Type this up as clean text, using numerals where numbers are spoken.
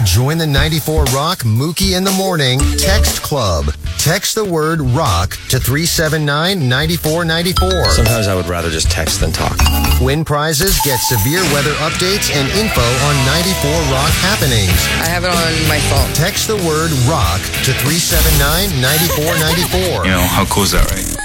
Join the 94 Rock Mookie in the Morning Text Club. Text the word rock to 379-9494. Sometimes I would rather just text than talk. Win prizes, get severe weather updates, and info on 94 Rock happenings. I have it on my phone. Text the word rock to 379-9494. You know, how cool is that, right?